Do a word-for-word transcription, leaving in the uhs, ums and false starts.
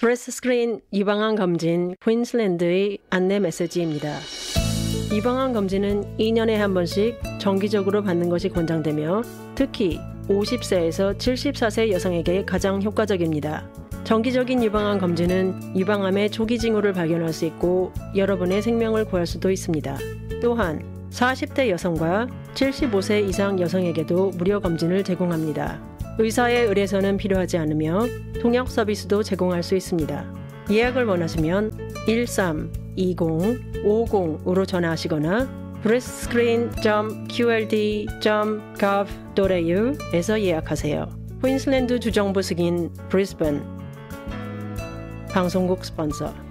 브레스트 스크린 유방암 검진 퀸슬랜드의 안내 메시지입니다. 유방암 검진은 이 년에 한 번씩 정기적으로 받는 것이 권장되며 특히 오십 세에서 칠십사 세 여성에게 가장 효과적입니다. 정기적인 유방암 검진은 유방암의 초기 징후를 발견할 수 있고 여러분의 생명을 구할 수도 있습니다. 또한 사십 대 여성과 칠십오 세 이상 여성에게도 무료 검진을 제공합니다. 의사의 의뢰서는 필요하지 않으며 통역 서비스도 제공할 수 있습니다. 예약을 원하시면 일삼 이공 오공으로 전화하시거나 브레스트스크린 닷 큐엘디 닷 거브 닷 에이유에서 예약하세요. 퀸슬랜드 주정부 승인 브리스번 방송국 스폰서